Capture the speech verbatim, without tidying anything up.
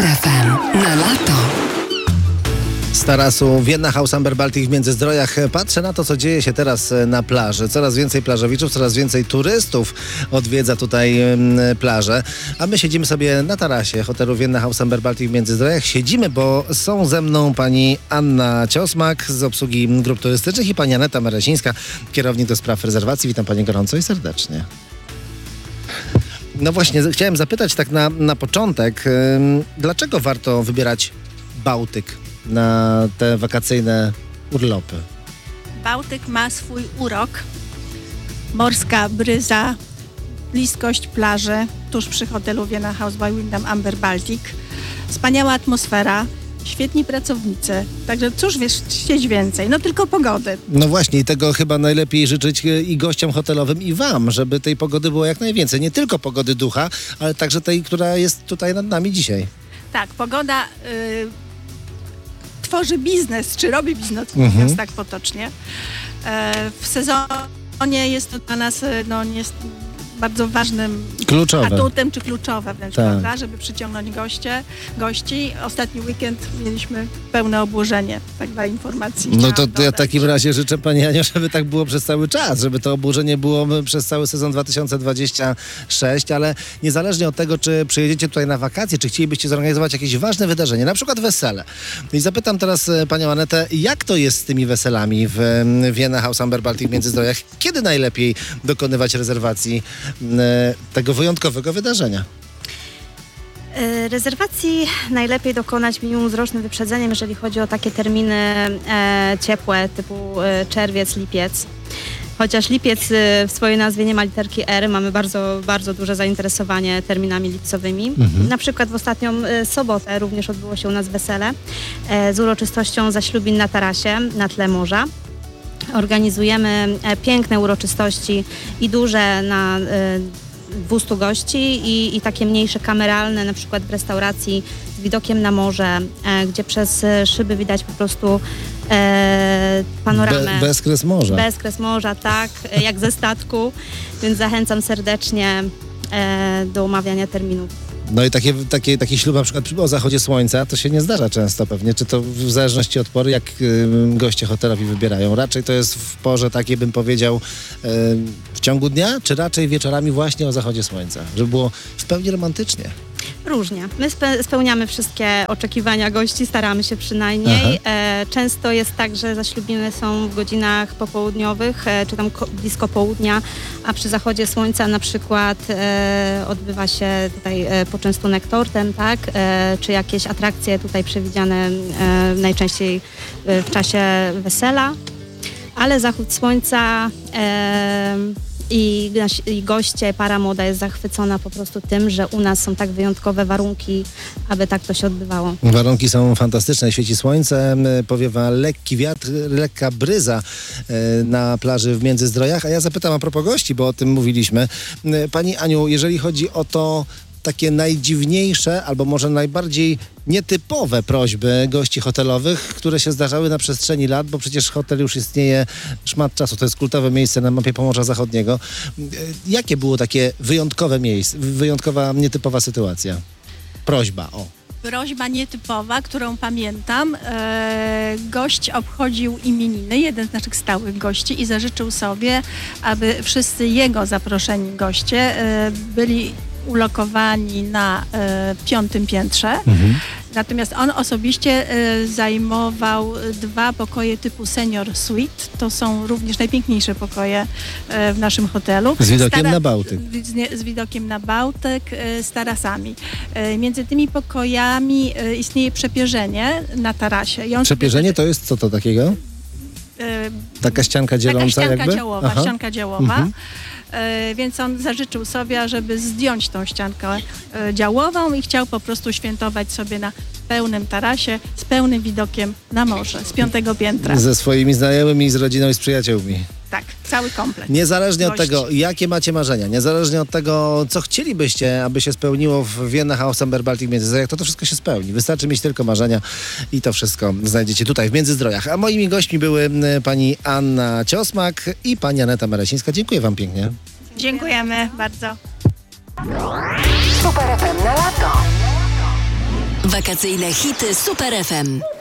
Super F M na lato. Z tarasu Vienna House Amber Baltic w Międzyzdrojach patrzę na to, co dzieje się teraz na plaży. Coraz więcej plażowiczów, coraz więcej turystów odwiedza tutaj plażę. A my siedzimy sobie na tarasie hotelu Vienna House Amber Baltic w Międzyzdrojach. Siedzimy, bo są ze mną pani Anna Ciosmak z obsługi grup turystycznych i pani Aneta Meresińska, kierownik do spraw rezerwacji. Witam panią gorąco i serdecznie. No właśnie, chciałem zapytać tak na, na początek, yy, dlaczego warto wybierać Bałtyk na te wakacyjne urlopy? Bałtyk ma swój urok. Morska bryza, bliskość plaży, tuż przy hotelu Vienna House by Wyndham Amber Baltic. Wspaniała atmosfera, świetni pracownicy. Także cóż wiesz, chcieć więcej? No tylko pogody. No właśnie, i tego chyba najlepiej życzyć i gościom hotelowym, i wam, żeby tej pogody było jak najwięcej. Nie tylko pogody ducha, ale także tej, która jest tutaj nad nami dzisiaj. Tak, pogoda... Yy... tworzy biznes, czy robi biznes, Mhm. mówiąc tak potocznie. E, w sezonie jest to dla nas no, jest bardzo ważnym Kluczowe. atutem, czy kluczowe wręcz, Tak. prawda, żeby przyciągnąć goście, gości. Ostatni weekend mieliśmy pełne obłożenie, tak dla informacji. No to chciałam ja w dodać. takim razie życzę pani Aniu, żeby tak było przez cały czas, żeby to oburzenie było przez cały sezon dwa tysiące dwudziesty szósty, ale niezależnie od tego, czy przyjedziecie tutaj na wakacje, czy chcielibyście zorganizować jakieś ważne wydarzenie, na przykład wesele. I zapytam teraz panią Anetę, jak to jest z tymi weselami w Vienna House Amber Baltic w Międzyzdrojach? Kiedy najlepiej dokonywać rezerwacji tego wyjątkowego wydarzenia? Rezerwacji najlepiej dokonać minimum z rocznym wyprzedzeniem, jeżeli chodzi o takie terminy e, ciepłe typu e, czerwiec, lipiec. Chociaż lipiec e, w swojej nazwie nie ma literki R, mamy bardzo, bardzo duże zainteresowanie terminami lipcowymi. Mhm. Na przykład w ostatnią e, sobotę również odbyło się u nas wesele e, z uroczystością zaślubin na tarasie na tle morza. Organizujemy e, piękne uroczystości i duże na e, dwustu gości i, i takie mniejsze kameralne, na przykład w restauracji z widokiem na morze, e, gdzie przez e, szyby widać po prostu e, panoramę. Be, bezkres morza. Bezkres morza, tak, e, jak ze statku, więc zachęcam serdecznie e, do umawiania terminów. No i takie, takie, taki ślub na przykład o zachodzie słońca to się nie zdarza często pewnie. Czy to w zależności od pory, jak y, goście hotelowi wybierają? Raczej to jest w porze takiej, bym powiedział, y, w ciągu dnia, czy raczej wieczorami właśnie o zachodzie słońca? Żeby było w pełni romantycznie. Różnie. My spe- spełniamy wszystkie oczekiwania gości, staramy się przynajmniej. E, często jest tak, że zaślubiny są w godzinach popołudniowych, e, czy tam ko- blisko południa, a przy zachodzie słońca na przykład e, odbywa się tutaj e, poczęstunek tortem, tak? E, czy jakieś atrakcje tutaj przewidziane e, najczęściej e, w czasie wesela. Ale zachód słońca e, i, nasi- i goście, para młoda jest zachwycona po prostu tym, że u nas są tak wyjątkowe warunki, aby tak to się odbywało. Warunki są fantastyczne, świeci słońce, m, powiewa lekki wiatr, lekka bryza e, na plaży w Międzyzdrojach. A ja zapytam a propos gości, bo o tym mówiliśmy. M, Pani Aniu, jeżeli chodzi o to takie najdziwniejsze, albo może najbardziej nietypowe prośby gości hotelowych, które się zdarzały na przestrzeni lat, bo przecież hotel już istnieje szmat czasu, to jest kultowe miejsce na mapie Pomorza Zachodniego. Jakie było takie wyjątkowe miejsce, wyjątkowa, nietypowa sytuacja? Prośba, o. Prośba nietypowa, którą pamiętam. E, gość obchodził imieniny, jeden z naszych stałych gości, i zażyczył sobie, aby wszyscy jego zaproszeni goście e, byli ulokowani na e, piątym piętrze. Mhm. Natomiast on osobiście e, zajmował dwa pokoje typu senior suite. To są również najpiękniejsze pokoje e, w naszym hotelu. Z widokiem Stara- na Bałtyk. Z, nie- z widokiem na Bałtyk, e, z tarasami. E, między tymi pokojami e, istnieje przepierzenie na tarasie. I on Przepierzenie sobie, to jest co to takiego? e, Taka ścianka dzieląca Taka ścianka jakby? działowa, Aha. ścianka działowa. Mhm. E, więc on zażyczył sobie, żeby zdjąć tą ściankę e, działową i chciał po prostu świętować sobie na pełnym tarasie z pełnym widokiem na morze, z piątego piętra. Ze swoimi znajomymi, z rodziną i z przyjaciółmi. Tak, cały komplet. Niezależnie od gości. tego, jakie macie marzenia, niezależnie od tego, co chcielibyście, aby się spełniło w Vienna House Amber Baltic w Międzyzdrojach, to to wszystko się spełni. Wystarczy mieć tylko marzenia i to wszystko znajdziecie tutaj w Międzyzdrojach. A moimi gośćmi były m, pani Anna Ciosmak i pani Aneta Meresińska. Dziękuję wam pięknie. Dziękujemy bardzo. Super F M na lato. Wakacyjne hity Super F M.